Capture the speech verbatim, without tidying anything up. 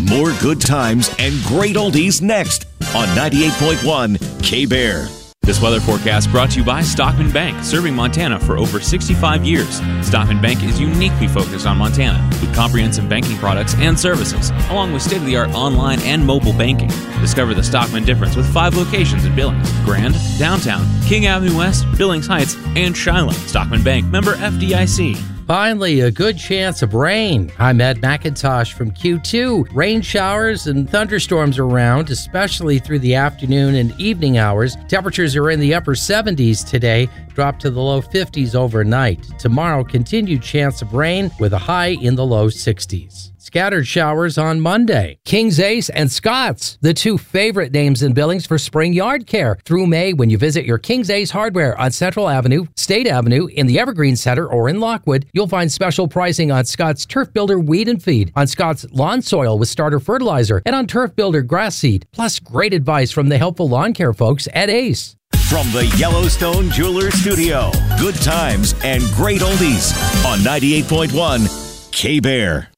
more good times and great oldies next on ninety-eight point one K-Bear. This weather forecast brought to you by Stockman Bank, serving Montana for over sixty-five years. Stockman Bank is uniquely focused on Montana with comprehensive banking products and services, along with state-of-the-art online and mobile banking. Discover the Stockman difference with five locations in Billings, Grand, Downtown, King Avenue West, Billings Heights, and Shiloh. Stockman Bank, member F D I C. Finally, a good chance of rain. I'm Ed McIntosh from Q two. Rain showers and thunderstorms around, especially through the afternoon and evening hours. Temperatures are in the upper seventies today, drop to the low fifties overnight. Tomorrow, continued chance of rain with a high in the low sixties. Scattered showers on Monday. King's Ace and Scott's, the two favorite names in Billings for spring yard care. Through May, when you visit your King's Ace Hardware on Central Avenue, State Avenue, in the Evergreen Center, or in Lockwood, you'll find special pricing on Scott's Turf Builder Weed and Feed, on Scott's Lawn Soil with Starter Fertilizer, and on Turf Builder Grass Seed. Plus, great advice from the helpful lawn care folks at Ace. From the Yellowstone Jeweler Studio, good times and great oldies on ninety-eight point one K-Bear.